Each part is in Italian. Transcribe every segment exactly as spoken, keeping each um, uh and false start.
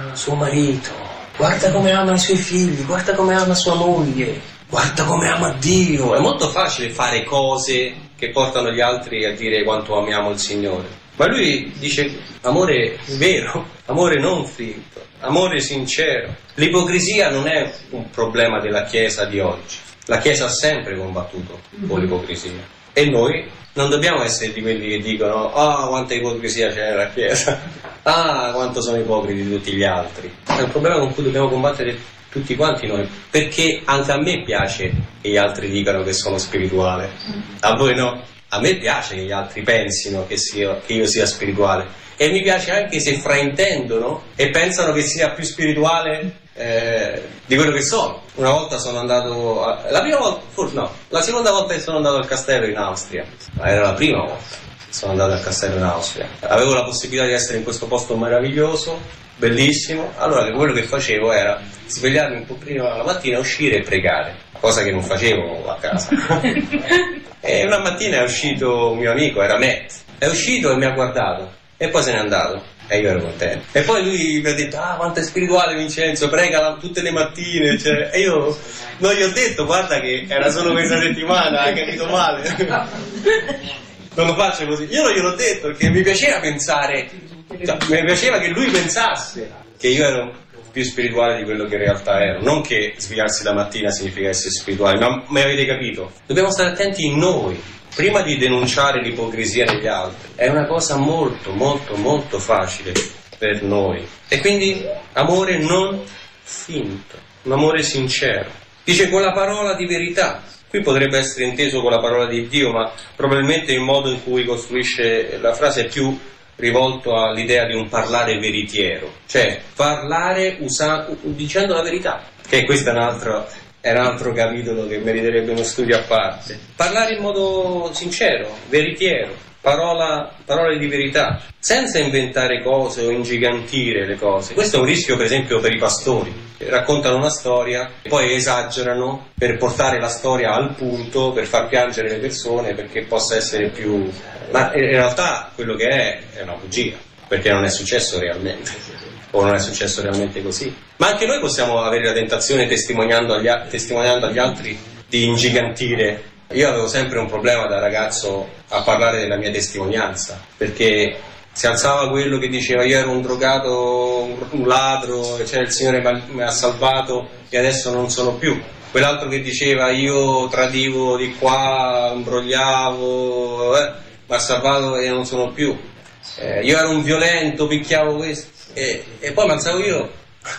suo marito, guarda come ama i suoi figli, guarda come ama sua moglie, guarda come ama Dio. È molto facile fare cose che portano gli altri a dire quanto amiamo il Signore, ma lui dice amore vero, amore non finto, amore sincero. L'ipocrisia non è un problema della Chiesa di oggi, la Chiesa ha sempre combattuto con l'ipocrisia e noi non dobbiamo essere di quelli che dicono ah, oh, quanta ipocrisia c'è nella Chiesa, ah, quanto sono ipocriti tutti gli altri. È un problema con cui dobbiamo combattere tutti quanti noi, perché anche a me piace che gli altri dicano che sono spirituale, a voi no? A me piace che gli altri pensino che, sia, che io sia spirituale, e mi piace anche se fraintendono e pensano che sia più spirituale eh, di quello che sono. Una volta sono andato a, la prima volta, forse no, la seconda volta che sono andato al castello in Austria, ma era la prima volta che sono andato al castello in Austria, avevo la possibilità di essere in questo posto meraviglioso, bellissimo. Allora quello che facevo era svegliarmi un po' prima la mattina, uscire e pregare, cosa che non facevo a casa. E una mattina è uscito un mio amico, era Matt, è uscito e mi ha guardato e poi se n'è andato e io ero contento. E poi lui mi ha detto ah, quanto è spirituale Vincenzo, prega tutte le mattine, cioè, e io non gli ho detto guarda che era solo questa settimana, hai capito male. Non lo faccio così, io non gliel'ho detto perché mi piaceva pensare, cioè, mi piaceva che lui pensasse che io ero più spirituale di quello che in realtà ero. Non che svegliarsi la mattina significa essere spirituali, ma mi avete capito? Dobbiamo stare attenti in noi prima di denunciare l'ipocrisia negli altri. È una cosa molto molto molto facile per noi. E quindi amore non finto, un amore sincero. Dice con la parola di verità. Qui potrebbe essere inteso con la parola di Dio, ma probabilmente il modo in cui costruisce la frase è più rivolto all'idea di un parlare veritiero, cioè parlare usa- dicendo la verità, che questo è un altro, è un altro capitolo che meriterebbe uno studio a parte. Parlare in modo sincero, veritiero, parola, parole di verità, senza inventare cose o ingigantire le cose. Questo è un rischio per esempio per i pastori, che raccontano una storia e poi esagerano per portare la storia al punto, per far piangere le persone perché possa essere più... ma in realtà quello che è è una bugia, perché non è successo realmente, o non è successo realmente così. Ma anche noi possiamo avere la tentazione, testimoniando agli, a- testimoniando agli altri, di ingigantire. Io avevo sempre un problema da ragazzo a parlare della mia testimonianza, perché si alzava quello che diceva io ero un drogato, un, un ladro, cioè il Signore mi ha salvato e adesso non sono più. Quell'altro che diceva io tradivo di qua, imbrogliavo, eh, mi ha salvato e non sono più. Eh, io ero un violento, picchiavo questo. E, e poi mi alzavo io.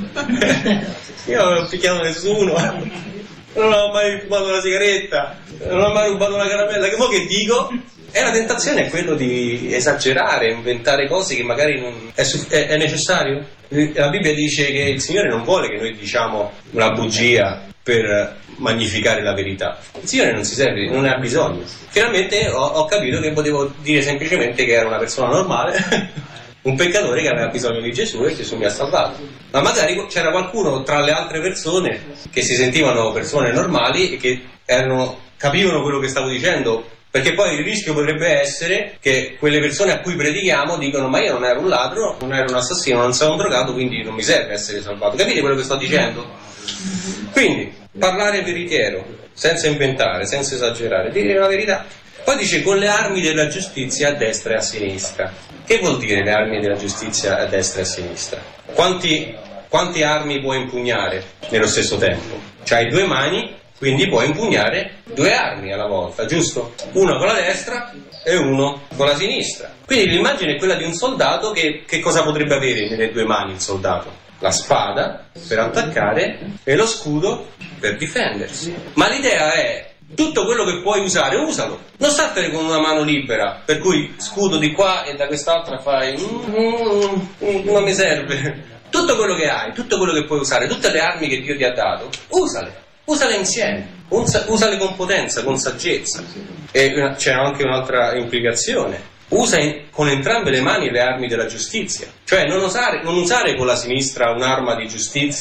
Io non ho picchiato nessuno, non ho mai fumato una sigaretta, non ho mai rubato una caramella. Che mo che dico? E la tentazione è quello di esagerare, inventare cose che magari non... È, su... è, è necessario? La Bibbia dice che il Signore non vuole che noi diciamo una bugia per magnificare la verità. Il Signore non si serve, non ne ha bisogno. Finalmente ho, ho capito che potevo dire semplicemente che ero una persona normale, un peccatore che aveva bisogno di Gesù e Gesù mi ha salvato. Ma magari c'era qualcuno tra le altre persone che si sentivano persone normali e che erano, capivano quello che stavo dicendo. Perché poi il rischio potrebbe essere che quelle persone a cui predichiamo dicono ma io non ero un ladro, non ero un assassino, non sono un drogato, quindi non mi serve essere salvato. Capite quello che sto dicendo? Quindi parlare veritiero, senza inventare, senza esagerare, dire la verità. Poi dice con le armi della giustizia a destra e a sinistra. Che vuol dire le armi della giustizia a destra e a sinistra? Quanti, quante armi puoi impugnare nello stesso tempo? C'hai due mani, quindi puoi impugnare due armi alla volta, giusto? Uno con la destra e uno con la sinistra. Quindi l'immagine è quella di un soldato che, che cosa potrebbe avere nelle due mani il soldato? La spada per attaccare e lo scudo per difendersi. Ma l'idea è tutto quello che puoi usare, usalo. Non startene con una mano libera, per cui scudo di qua e da quest'altra fai mm, mm, non mi serve. Tutto quello che hai, tutto quello che puoi usare, tutte le armi che Dio ti ha dato, usale. Usale insieme, usale con potenza, con saggezza. E c'è anche un'altra implicazione. Usa in, con entrambe le mani le armi della giustizia. Cioè non usare, non usare con la sinistra un'arma di giustizia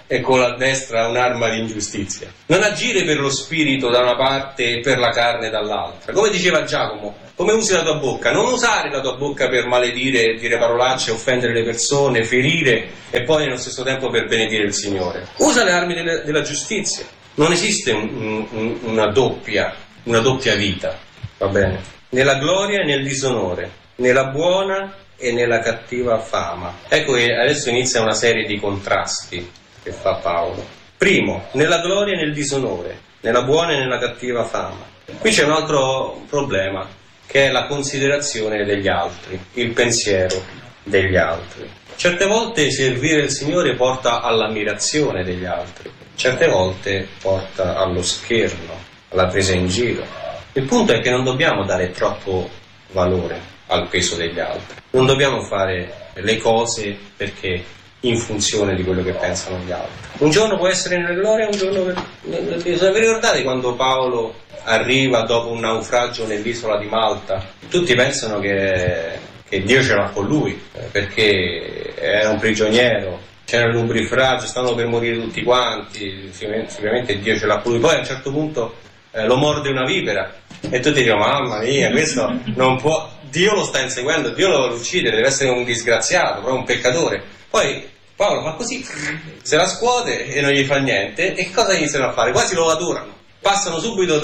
e con la destra un'arma di ingiustizia. Non agire per lo spirito da una parte e per la carne dall'altra. Come diceva Giacomo, come usi la tua bocca? Non usare la tua bocca per maledire, dire parolacce, offendere le persone, ferire e poi nello stesso tempo per benedire il Signore. Usa le armi delle, della giustizia. Non esiste un, un, una doppia, una doppia vita, va bene? Nella gloria e nel disonore, nella buona e nella cattiva fama. Ecco che adesso inizia una serie di contrasti che fa Paolo. Primo, nella gloria e nel disonore, nella buona e nella cattiva fama. Qui c'è un altro problema, che è la considerazione degli altri, il pensiero degli altri. Certe volte servire il Signore porta all'ammirazione degli altri, certe volte porta allo scherno, alla presa in giro. Il punto è che non dobbiamo dare troppo valore al peso degli altri, non dobbiamo fare le cose perché in funzione di quello che pensano gli altri. Un giorno può essere nella gloria, un giorno nel peso. Vi ricordate quando Paolo arriva dopo un naufragio nell'isola di Malta? Tutti pensano che, che Dio ce l'ha con lui, perché era un prigioniero, c'era l'umbrifragio, stavano per morire tutti quanti, sicuramente Dio ce l'ha con lui. Poi a un certo punto eh, lo morde una vipera e tutti dicono: mamma mia, questo non può, Dio lo sta inseguendo, Dio lo vuole uccidere, deve essere un disgraziato, proprio un peccatore. Poi Paolo fa così, se la scuote e non gli fa niente, e cosa iniziano a fare? Quasi lo adorano, passano subito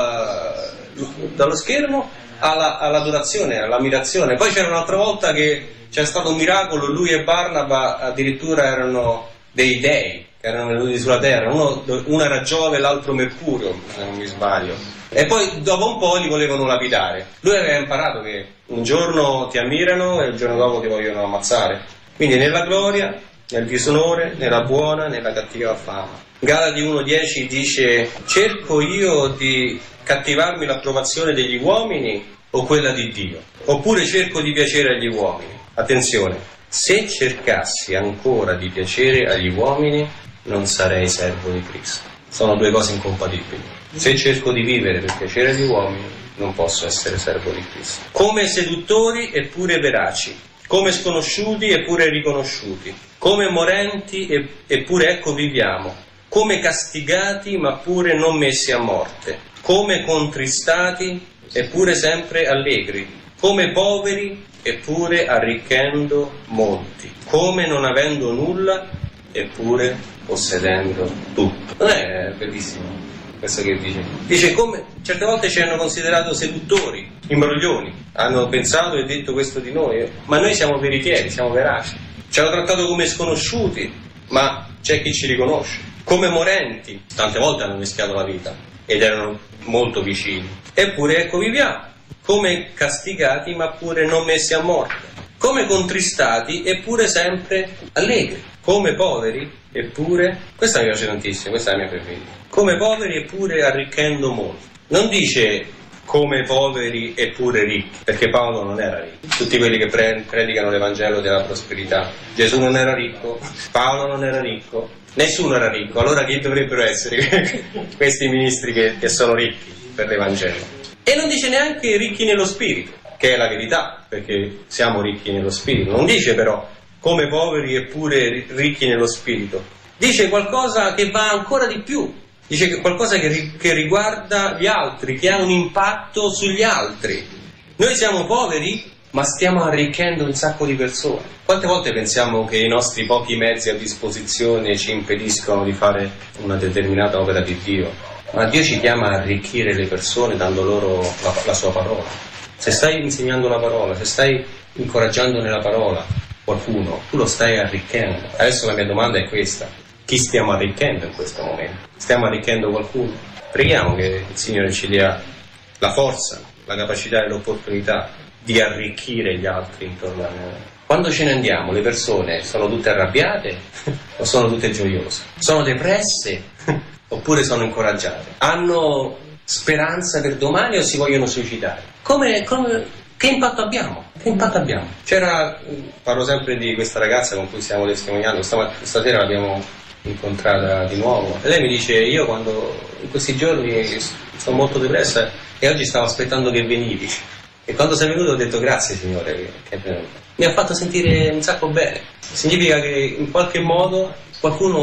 dal, dallo schermo alla, all'adorazione, all'ammirazione. Poi c'era un'altra volta che c'è stato un miracolo, lui e Barnaba addirittura erano dei dei, che erano venuti sulla terra, uno, uno era Giove e l'altro Mercurio, se non mi sbaglio, e poi dopo un po' li volevano lapidare. Lui aveva imparato che un giorno ti ammirano e il giorno dopo ti vogliono ammazzare. Quindi nella gloria, nel disonore, nella buona, nella cattiva fama. Galati uno dieci dice: cerco io di cattivarmi l'approvazione degli uomini o quella di Dio? Oppure cerco di piacere agli uomini? Attenzione, se cercassi ancora di piacere agli uomini non sarei servo di Cristo. Sono due cose incompatibili. Se cerco di vivere per piacere agli uomini non posso essere servo di Cristo. Come seduttori eppure veraci, come sconosciuti eppure riconosciuti, come morenti eppure ecco viviamo, come castigati ma pure non messi a morte, come contristati eppure sempre allegri, come poveri eppure arricchendo molti, come non avendo nulla eppure possedendo tutto. Non è bellissimo questo che dice? Dice come certe volte ci hanno considerato seduttori, imbroglioni, hanno pensato e detto questo di noi, ma noi siamo veritieri, siamo veraci. Ci hanno trattato come sconosciuti, ma c'è chi ci riconosce. Come morenti, tante volte hanno mischiato la vita ed erano molto vicini. Eppure ecco viviamo, come castigati ma pure non messi a morte, come contristati eppure sempre allegri, come poveri eppure, questa mi piace tantissimo, questa è la mia preferita, come poveri eppure arricchendo molto. Non dice come poveri eppure ricchi, perché Paolo non era ricco. Tutti quelli che pre- predicano l'Evangelo della prosperità, Gesù non era ricco, Paolo non era ricco, nessuno era ricco. Allora chi dovrebbero essere questi ministri che, che sono ricchi per l'Evangelo? E non dice neanche ricchi nello spirito, che è la verità, perché siamo ricchi nello spirito. Non dice però come poveri eppure ricchi nello spirito. Dice qualcosa che va ancora di più. Dice qualcosa che, che riguarda gli altri, che ha un impatto sugli altri. Noi siamo poveri, ma stiamo arricchendo un sacco di persone. Quante volte pensiamo che i nostri pochi mezzi a disposizione ci impediscono di fare una determinata opera di Dio? Ma Dio ci chiama a arricchire le persone dando loro la, la sua parola. Se stai insegnando la parola, se stai incoraggiando nella parola qualcuno, tu lo stai arricchendo. Adesso la mia domanda è questa: chi stiamo arricchendo in questo momento? Stiamo arricchendo qualcuno? Preghiamo che il Signore ci dia la forza, la capacità e l'opportunità di arricchire gli altri intorno a noi. Quando ce ne andiamo, le persone sono tutte arrabbiate o sono tutte gioiose? Sono depresse oppure sono incoraggiate? Hanno speranza per domani o si vogliono suicidare? Come, come, che impatto abbiamo? Che impatto abbiamo? C'era, parlo sempre di questa ragazza con cui stiamo testimoniando, stasera l'abbiamo incontrata di nuovo, e lei mi dice: io quando in questi giorni sono molto depressa e oggi stavo aspettando che venivi, e quando sei venuto ho detto grazie Signore che è venuto. Mi ha fatto sentire un sacco bene. Significa che in qualche modo qualcuno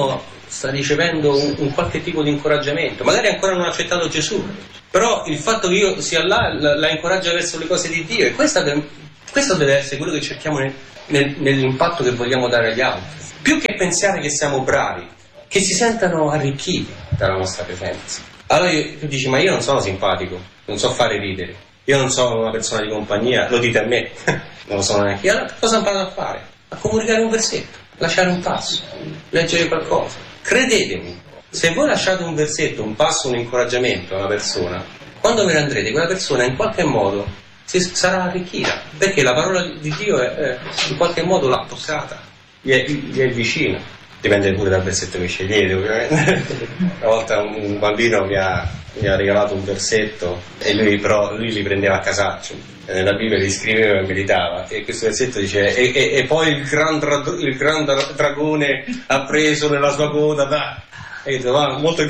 sta ricevendo un, un qualche tipo di incoraggiamento, magari ancora non ha accettato Gesù, però il fatto che io sia là la, la incoraggia verso le cose di Dio, e questa, questo deve essere quello che cerchiamo nel, nel, nell'impatto che vogliamo dare agli altri. Più che pensare che siamo bravi, che si sentano arricchiti dalla nostra presenza. Allora io, tu dici, ma io non sono simpatico, non so fare ridere, io non sono una persona di compagnia, lo dite a me, non lo sono neanche io. Allora cosa ho imparato a fare? A comunicare un versetto, lasciare un passo, leggere qualcosa. Credetemi, se voi lasciate un versetto, un passo, un incoraggiamento a una persona, quando ve ne andrete, quella persona in qualche modo si sarà arricchita, perché la parola di Dio è, è, in qualche modo l'ha toccata, gli è, gli è vicina. Dipende pure dal versetto che scegliete, ovviamente. Una volta un bambino mi ha, mi ha regalato un versetto e lui però lui li prendeva a casaccio, e nella Bibbia li scriveva e meditava, e questo versetto dice e, e, e poi il gran, dra, il gran dragone ha preso nella sua coda da... e io va molto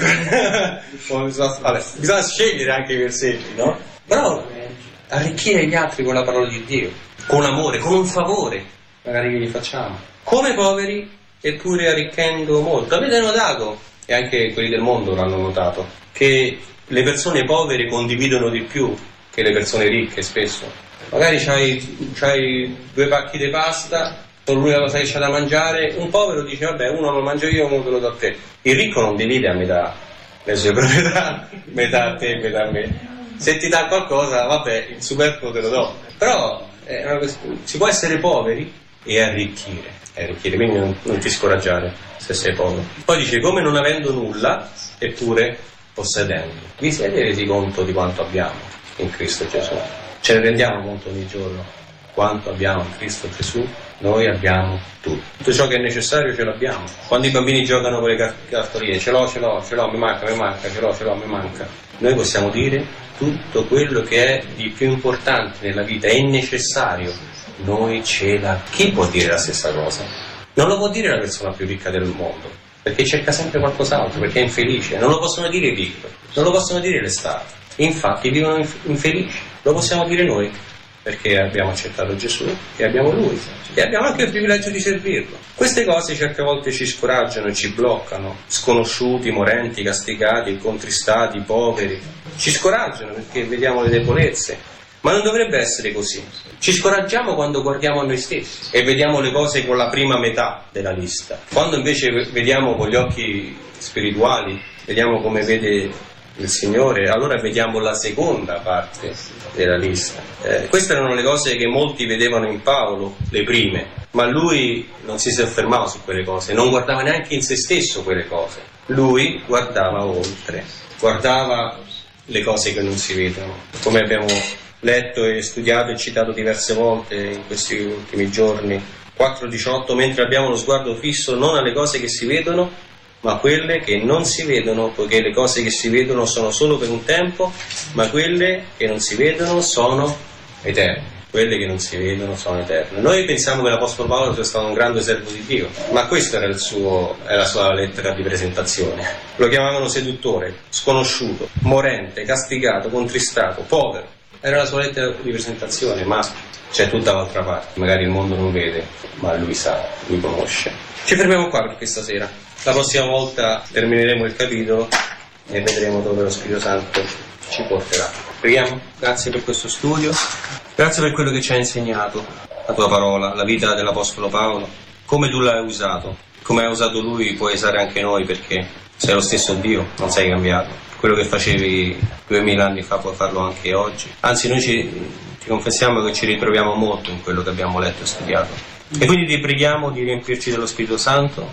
vabbè, bisogna scegliere anche i versetti, no? Però arricchire gli altri con la parola di Dio, con amore, con un favore magari che gli facciamo, come poveri, eppure arricchendo molto. Avete notato, e anche quelli del mondo l'hanno notato, che le persone povere condividono di più che le persone ricche spesso. Magari c'hai, c'hai due pacchi di pasta, sono l'unica cosa che c'ha da mangiare, un povero dice vabbè, uno lo mangio io, uno te lo do a te. Il ricco non divide a metà le sue proprietà, metà a te, metà a me. Se ti dà qualcosa, vabbè, il superfluo te lo do. Però è una questione, si può essere poveri e arricchire. Arricchire, quindi non, non ti scoraggiare se sei povero. Poi dice, come non avendo nulla, eppure possedendo. Vi siete resi conto di quanto abbiamo in Cristo Gesù? Ce ne rendiamo conto ogni giorno quanto abbiamo in Cristo Gesù? Noi abbiamo tutto. Tutto ciò che è necessario ce l'abbiamo. Quando i bambini giocano con le cartoline, ce l'ho, ce l'ho, ce l'ho, mi manca, mi manca, ce l'ho, ce l'ho, mi manca. Noi possiamo dire tutto quello che è di più importante nella vita, è necessario. Noi ce la... Chi può dire la stessa cosa? Non lo può dire la persona più ricca del mondo, perché cerca sempre qualcos'altro, perché è infelice. Non lo possono dire i piccoli, non lo possono dire le stati. Infatti vivono infelici. Lo possiamo dire noi, perché abbiamo accettato Gesù e abbiamo Lui e abbiamo anche il privilegio di servirlo. Queste cose certe volte ci scoraggiano e ci bloccano, sconosciuti, morenti, castigati, contristati, poveri. Ci scoraggiano perché vediamo le debolezze. Ma non dovrebbe essere così. Ci scoraggiamo quando guardiamo a noi stessi e vediamo le cose con la prima metà della lista. Quando invece vediamo con gli occhi spirituali, vediamo come vede il Signore, allora vediamo la seconda parte della lista. Eh, queste erano le cose che molti vedevano in Paolo, le prime, ma lui non si soffermava su quelle cose, non guardava neanche in se stesso quelle cose. Lui guardava oltre, guardava le cose che non si vedono, come abbiamo letto e studiato e citato diverse volte in questi ultimi giorni. quattro diciotto, mentre abbiamo lo sguardo fisso non alle cose che si vedono, ma quelle che non si vedono, poiché le cose che si vedono sono solo per un tempo, ma quelle che non si vedono sono eterne. Quelle che non si vedono sono eterne. Noi pensiamo che l'Apostolo Paolo sia stato un grande servo di Dio, ma questa era il suo, è la sua lettera di presentazione. Lo chiamavano seduttore, sconosciuto, morente, castigato, contristato, povero. Era la sua lettera di presentazione, ma c'è tutta l'altra parte. Magari il mondo non vede, ma lui sa, lui conosce. Ci fermiamo qua per questa sera. La prossima volta termineremo il capitolo e vedremo dove lo Spirito Santo ci porterà. Preghiamo. Grazie per questo studio, grazie per quello che ci ha insegnato, la tua parola, la vita dell'Apostolo Paolo, come tu l'hai usato, come hai usato lui puoi usare anche noi, perché sei lo stesso Dio, non sei cambiato. Quello che facevi duemila anni fa puoi farlo anche oggi. Anzi, noi ci, ti confessiamo che ci ritroviamo molto in quello che abbiamo letto e studiato. E quindi ti preghiamo di riempirci dello Spirito Santo,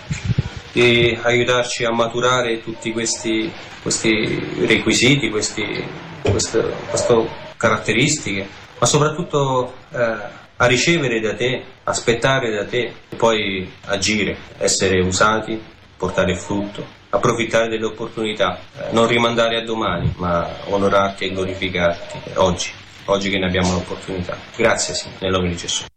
di aiutarci a maturare tutti questi, questi requisiti, questi, queste, queste caratteristiche, ma soprattutto eh, a ricevere da te, aspettare da te e poi agire, essere usati, portare frutto, approfittare delle opportunità, eh, non rimandare a domani, ma onorarti e glorificarti oggi, oggi che ne abbiamo l'opportunità. Grazie Signore, nel nome di Gesù.